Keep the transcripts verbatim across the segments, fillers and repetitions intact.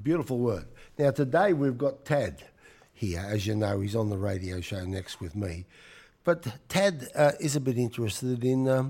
beautiful word. Now, today we've got Tad here. As you know, he's on the radio show next with me. But Tad uh, is a bit interested in um,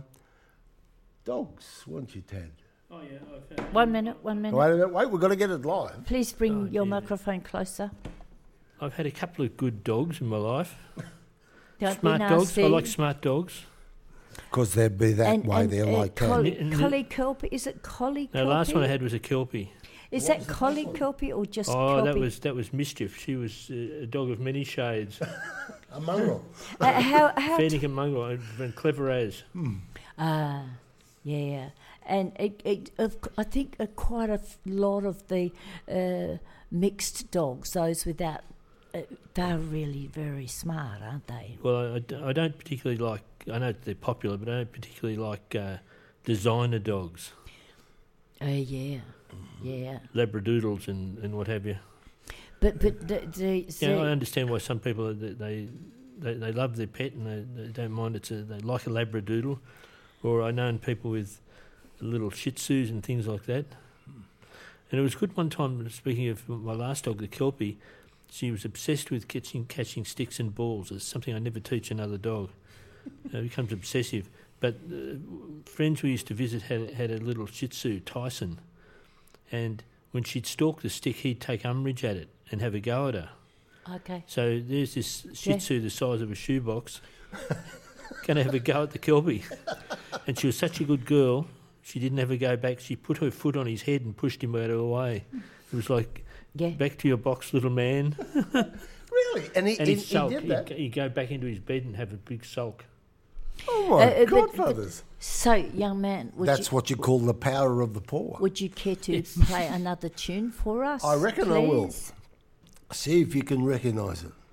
dogs, weren't you, Tad? Oh, yeah. I've had One minute, one minute. Wait a minute, wait, we've got to get it live. Please bring Oh, your yeah. microphone closer. I've had a couple of good dogs in my life. Don't Smart be dogs. nasty. I like smart dogs. Because they'd be that and, way, and, they're uh, like Tad. collie, And- collie kelpie. Is it collie The kelpie? last one I had was a Kelpie. Is that collie kelpie or just Oh, kelpie? that was that was Mischief. She was uh, a dog of many shades. A mongrel. Uh, how how Fennec and mongrel and, and clever as. Ah, yeah, and it, it, of, I think uh, quite a f- lot of the uh, mixed dogs, those without, uh, they're really very smart, aren't they? Well, I, d- I don't particularly like. I know they're popular, but I don't particularly like uh, designer dogs, Oh yeah, yeah. labradoodles and, and what have you. But but the, the, Yeah, I the understand why some people they they, they, they love their pet and they, they don't mind it's a, they like a labradoodle, or I know people with little Shih Tzus and things like that. And it was good one time. Speaking of my last dog, the Kelpie, she was obsessed with catching catching sticks and balls. It's something I never teach another dog. It becomes obsessive. But uh, friends we used to visit had had a little Shih Tzu, Tyson, and when she'd stalk the stick, he'd take umbrage at it and have a go at her. okay. So there's this Shih Yeah. Tzu the size of a shoebox, going to have a go at the Kelpie. And she was such a good girl, she didn't have a go back. She put her foot on his head and pushed him out of the way. It was like, Yeah. back to your box, little man. Really? And he, And he, he'd he sulk. did He'd, that? go- he'd go back into his bed and have a big sulk. Oh, my Uh, uh, but- godfathers. So, young man, would That's you, what you call the power of the paw. would you care to play another tune for us? I reckon I will. please? See if you can recognise it.